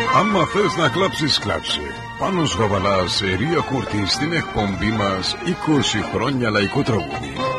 Άμα θες να κλάψεις, κλάψε. Πάνος Γαβαλάς, Ερία Κούρτη, στην εκπομπή μας 20 χρόνια λαϊκό τραγούδι.